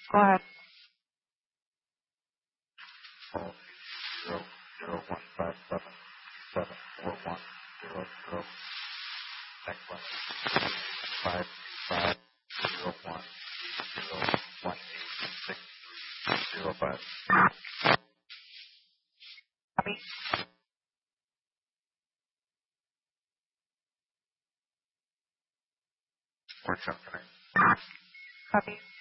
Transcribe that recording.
Go ahead. 001577100. Next one. 5501018605. Copy. We're jumping in. Copy.